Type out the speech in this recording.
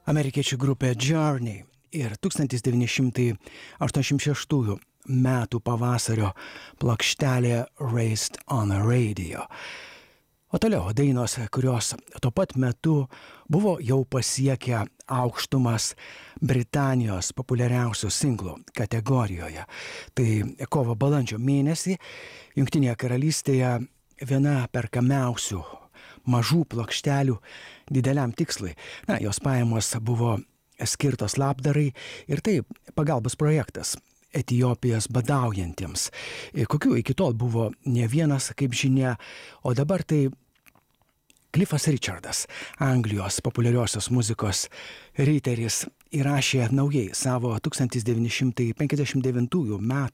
Amerikiečių grupė Journey ir 1986 metų pavasario plokštelė Raised on a Radio. O toliau dainos, kurios tuo pat metu buvo jau pasiekę aukštumas Britanijos populiariausių singlų kategorijoje. Tai kovo-balandžio mėnesį Jungtinėje karalystėje viena perkamiausių mažų plokštelių dideliam tikslui. Jos pajamos buvo skirtos labdarai ir tai pagalbos projektas Etiopijos badaujantiems, kokių iki tol buvo ne vienas, kaip žinia, o dabar tai Cliffas Richardas, Anglijos populiariosios muzikos riteris, įrašė naujai savo 1959 m.